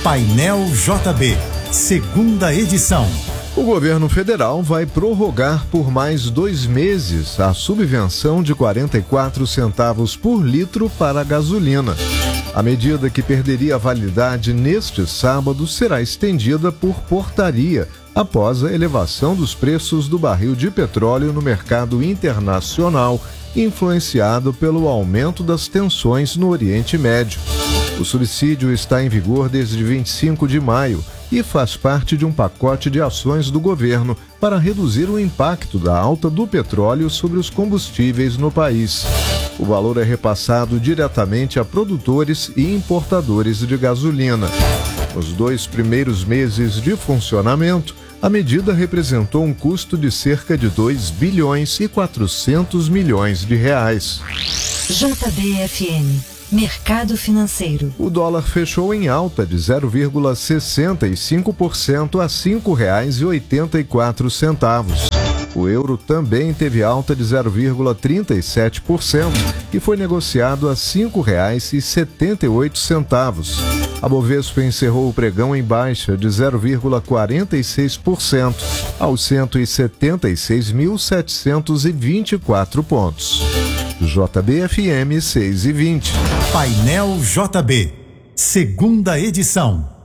Painel JB, segunda edição. O governo federal vai prorrogar por mais 2 meses a subvenção de 44 centavos por litro para a gasolina. A medida, que perderia a validade neste sábado, será estendida por portaria após a elevação dos preços do barril de petróleo no mercado internacional, influenciado pelo aumento das tensões no Oriente Médio. O subsídio está em vigor desde 25 de maio e faz parte de um pacote de ações do governo para reduzir o impacto da alta do petróleo sobre os combustíveis no país. O valor é repassado diretamente a produtores e importadores de gasolina. Nos 2 primeiros meses de funcionamento, a medida representou um custo de cerca de 2 bilhões e 400 milhões de reais. JBFM, Mercado Financeiro. O dólar fechou em alta de 0,65% a R$ 5,84. O euro também teve alta de 0,37% e foi negociado a R$ 5,78. A Bovespa encerrou o pregão em baixa de 0,46% aos 176.724 pontos. JBFM 6:20. Painel JB, segunda edição.